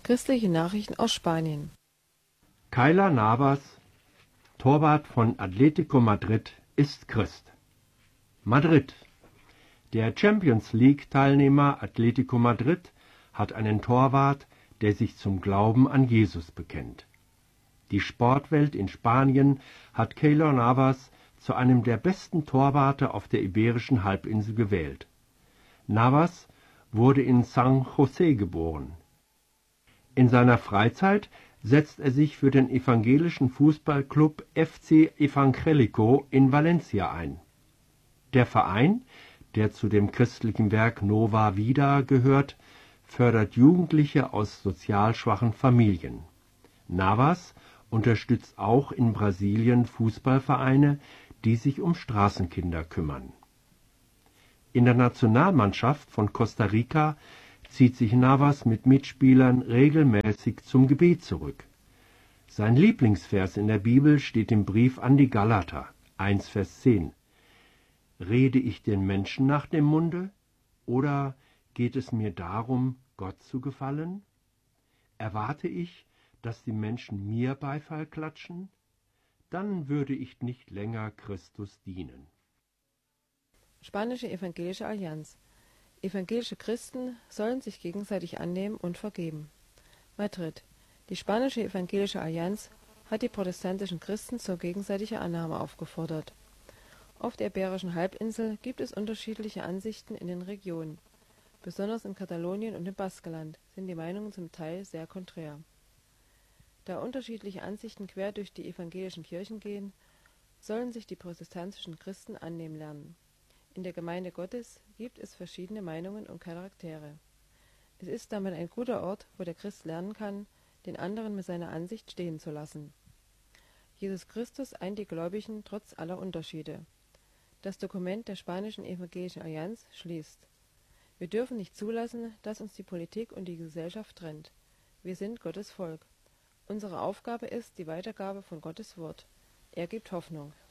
Christliche Nachrichten aus Spanien. Keylor Navas, Torwart von Atlético Madrid, ist Christ. Madrid. Der Champions League-Teilnehmer Atlético Madrid hat einen Torwart, der sich zum Glauben an Jesus bekennt. Die Sportwelt in Spanien hat Keylor Navas zu einem der besten Torwarte auf der Iberischen Halbinsel gewählt. Navas wurde in San José geboren. In seiner Freizeit setzt er sich für den evangelischen Fußballclub FC Evangélico in Valencia ein. Der Verein, der zu dem christlichen Werk Nova Vida gehört, fördert Jugendliche aus sozial schwachen Familien. Navas unterstützt auch in Brasilien Fußballvereine, die sich um Straßenkinder kümmern. In der Nationalmannschaft von Costa Rica zieht sich Navas mit Mitspielern regelmäßig zum Gebet zurück. Sein Lieblingsvers in der Bibel steht im Brief an die Galater, 1 Vers 10. Rede ich den Menschen nach dem Munde, oder geht es mir darum, Gott zu gefallen? Erwarte ich, dass die Menschen mir Beifall klatschen? Dann würde ich nicht länger Christus dienen. Spanische Evangelische Allianz. Evangelische Christen sollen sich gegenseitig annehmen und vergeben. Madrid. Die Spanische Evangelische Allianz hat die protestantischen Christen zur gegenseitigen Annahme aufgefordert. Auf der Iberischen Halbinsel gibt es unterschiedliche Ansichten in den Regionen. Besonders in Katalonien und im Baskenland sind die Meinungen zum Teil sehr konträr. Da unterschiedliche Ansichten quer durch die evangelischen Kirchen gehen, sollen sich die protestantischen Christen annehmen lernen. In der Gemeinde Gottes gibt es verschiedene Meinungen und Charaktere. Es ist damit ein guter Ort, wo der Christ lernen kann, den anderen mit seiner Ansicht stehen zu lassen. Jesus Christus eint die Gläubigen trotz aller Unterschiede. Das Dokument der Spanischen Evangelischen Allianz schließt: Wir dürfen nicht zulassen, dass uns die Politik und die Gesellschaft trennt. Wir sind Gottes Volk. Unsere Aufgabe ist die Weitergabe von Gottes Wort. Er gibt Hoffnung.